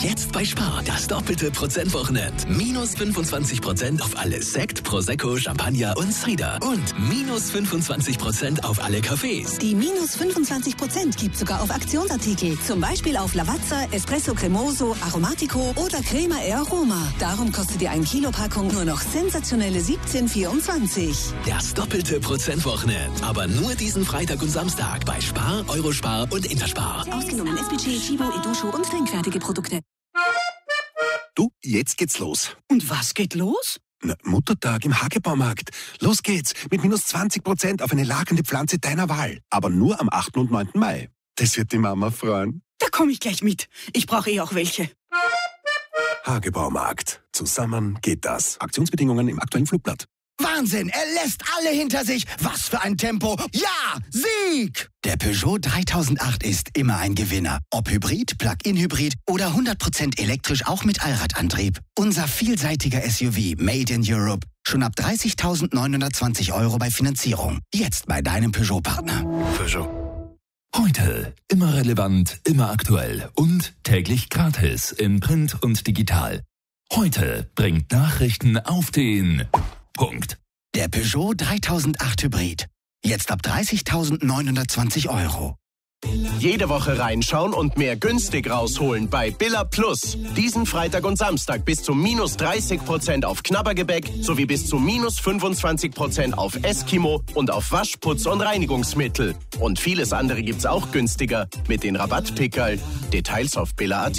Jetzt bei Spar das doppelte Prozentwochenend. Minus 25% auf alles Sekt, Prosecco, Champagner und Cider. Und minus 25% auf alle Cafés. Die minus 25% gibt sogar auf Aktionsartikel. Zum Beispiel auf Lavazza, Espresso Cremoso, Aromatico oder Crema e Aroma. Darum kostet die 1 Kilo Packung nur noch sensationelle 17,24. Das doppelte Prozentwochenend. Aber nur diesen Freitag und Samstag bei Spar, Eurospar und Interspar. Ausgenommen SPC, Chibo, Edusho und trinkfertige Produkte. Du, jetzt geht's los. Und was geht los? Na, Muttertag im Hagebaumarkt. Los geht's mit minus 20% auf eine lagernde Pflanze deiner Wahl. Aber nur am 8. und 9. Mai. Das wird die Mama freuen. Da komme ich gleich mit. Ich brauche auch welche. Hagebaumarkt. Zusammen geht das. Aktionsbedingungen im aktuellen Flugblatt. Wahnsinn, er lässt alle hinter sich. Was für ein Tempo. Ja, Sieg! Der Peugeot 3008 ist immer ein Gewinner. Ob Hybrid, Plug-in-Hybrid oder 100% elektrisch auch mit Allradantrieb. Unser vielseitiger SUV Made in Europe. Schon ab 30.920 € bei Finanzierung. Jetzt bei deinem Peugeot-Partner. Peugeot. Heute immer relevant, immer aktuell und täglich gratis in Print und digital. Heute bringt Nachrichten auf den Punkt. Der Peugeot 3008 Hybrid. Jetzt ab 30.920 €. Jede Woche reinschauen und mehr günstig rausholen bei Billa Plus. Diesen Freitag und Samstag bis zu minus 30% auf Knabbergebäck sowie bis zu minus 25% auf Eskimo und auf Waschputz und Reinigungsmittel. Und vieles andere gibt's auch günstiger mit den Rabattpickerl. Details auf billa.at.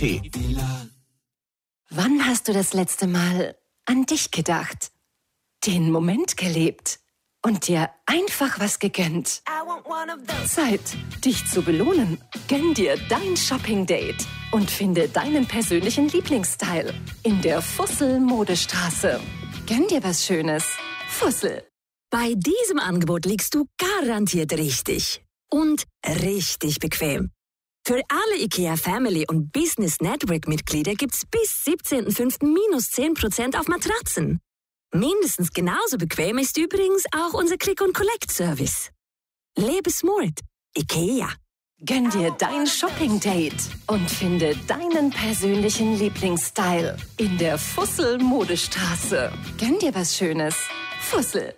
Wann hast du das letzte Mal an dich gedacht? Den Moment gelebt und dir einfach was gegönnt? Zeit, dich zu belohnen. Gönn dir dein Shopping-Date und finde deinen persönlichen Lieblingsstyle in der Fussel-Modestraße. Gönn dir was Schönes. Fussel. Bei diesem Angebot liegst du garantiert richtig. Und richtig bequem. Für alle IKEA Family und Business Network Mitglieder gibt's bis 17.05. minus 10% auf Matratzen. Mindestens genauso bequem ist übrigens auch unser Click-and-Collect-Service. Lebe smart. IKEA. Gönn dir dein Shopping-Date und finde deinen persönlichen Lieblingsstyle in der Fussel-Modestraße. Gönn dir was Schönes. Fussel.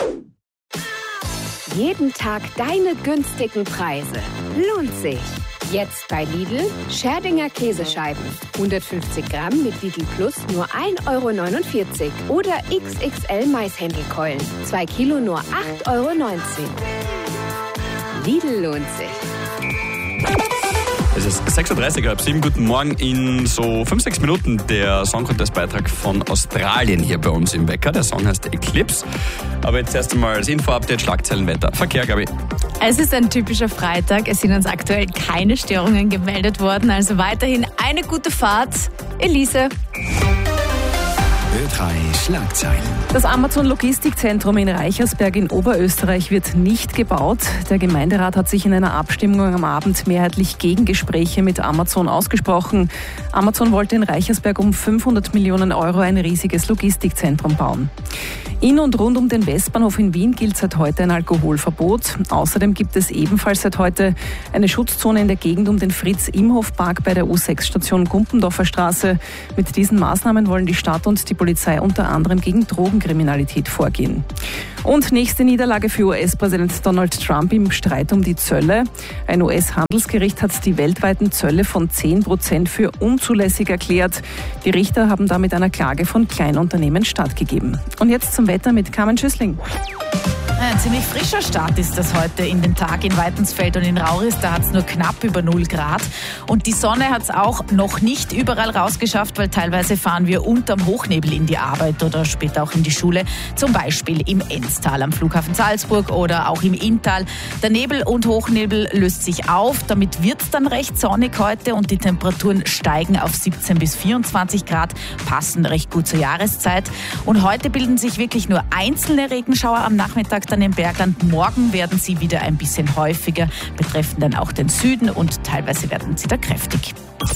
Jeden Tag deine günstigen Preise. Lohnt sich. Jetzt bei Lidl Scherdinger Käsescheiben. 150 Gramm mit Lidl Plus nur 1,49 € oder XXL Maishändelkeulen. 2 Kilo nur 8,19 €. Lidl lohnt sich. Es ist 6.30 Uhr, halb 7. Guten Morgen. In so 5-6 Minuten der Song-Contest-Beitrag von Australien hier bei uns im Wecker. Der Song heißt Eclipse. Aber jetzt erst einmal das Info-Update, Schlagzeilen, Wetter, Verkehr, Gabi. Es ist ein typischer Freitag. Es sind uns aktuell keine Störungen gemeldet worden. Also weiterhin eine gute Fahrt. Elise. Ö3 Schlagzeilen. Das Amazon-Logistikzentrum in Reichersberg in Oberösterreich wird nicht gebaut. Der Gemeinderat hat sich in einer Abstimmung am Abend mehrheitlich gegen Gespräche mit Amazon ausgesprochen. Amazon wollte in Reichersberg um 500 Millionen € ein riesiges Logistikzentrum bauen. In und rund um den Westbahnhof in Wien gilt seit heute ein Alkoholverbot. Außerdem gibt es ebenfalls seit heute eine Schutzzone in der Gegend um den Fritz-Imhoff-Park bei der U6-Station Gumpendorfer Straße. Mit diesen Maßnahmen wollen die Stadt und die Polizei unter anderem gegen Drogenkriminalität vorgehen. Und nächste Niederlage für US-Präsident Donald Trump im Streit um die Zölle. Ein US-Handelsgericht hat die weltweiten Zölle von 10% für unzulässig erklärt. Die Richter haben damit einer Klage von Kleinunternehmen stattgegeben. Und jetzt zum Wetter mit Carmen Schüssling. Ein ziemlich frischer Start ist das heute in den Tag in Weitensfeld und in Rauris. Da hat es nur knapp über 0 Grad. Und die Sonne hat es auch noch nicht überall rausgeschafft, weil teilweise fahren wir unterm Hochnebel in die Arbeit oder später auch in die Schule. Zum Beispiel im Enztal am Flughafen Salzburg oder auch im Inntal. Der Nebel und Hochnebel löst sich auf. Damit wird es dann recht sonnig heute und die Temperaturen steigen auf 17 bis 24 Grad, passen recht gut zur Jahreszeit. Und heute bilden sich wirklich nur einzelne Regenschauer am Nachmittag dann im Bergland. Morgen werden sie wieder ein bisschen häufiger, betreffen dann auch den Süden und teilweise werden sie da kräftig.